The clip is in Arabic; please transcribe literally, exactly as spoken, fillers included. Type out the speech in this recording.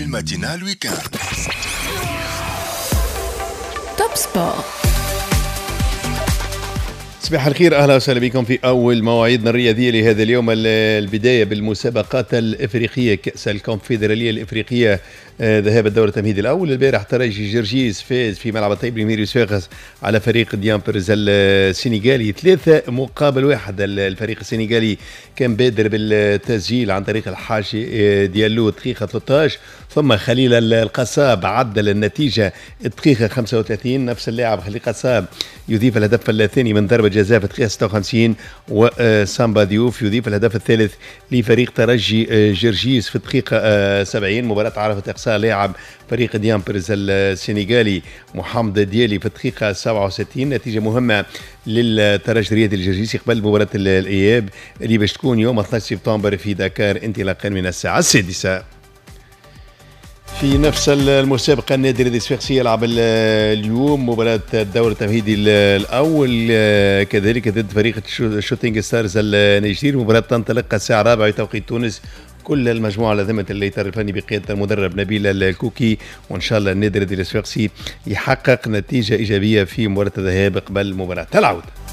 الماتينال ويكاند. توب سبور. صباح الخير، اهلا وسهلا بكم في اول مواعيدنا الرياضيه لهذا اليوم. البدايه بالمسابقات الافريقيه، كاس الكونفدراليه الافريقيه، ذهاب الدور التمهيدي الاول. البارح ترجي جرجيس فاز في ملعب طيب لميري سفاغس على فريق ديامبرز السنغالي ثلاثه مقابل واحد. الفريق السنغالي كان بادر بالتسجيل عن طريق الحاشي ديالو دقيقه ثلاثة عشر، ثم خليل القصاب عدل النتيجه الدقيقه خمسة وثلاثين. نفس اللاعب خليل القصاب يضيف الهدف الثاني من ضربه جزاء في الدقيقه ستة وخمسين، وسامبا ديوف يضيف الهدف الثالث لفريق ترجي جرجيس في الدقيقه سبعين. مباراه عرفت اقصاء لاعب فريق ديامبرز السنغالي محمد ديالي في الدقيقه سبعة وستين. نتيجه مهمه للترجي الرياضي الجرجيسي قبل مباراه الاياب اللي باش تكون يوم اثني عشر سبتمبر في دكار انطلاقا من الساعه السادسه. في نفس المسابقة النادي الرياضي الصفاقسي يلعب اليوم مباراة الدور التمهيدي الأول كذلك ضد فريق شوتينغ ستارز النيجيري. مباراة تنطلق الساعة الرابعة بتوقيت تونس. كل المجموعة على ذمة الإطار الفني بقيادة المدرب نبيل الكوكي، وإن شاء الله النادي الرياضي الصفاقسي يحقق نتيجة إيجابية في مباراة الذهاب قبل مباراة العودة.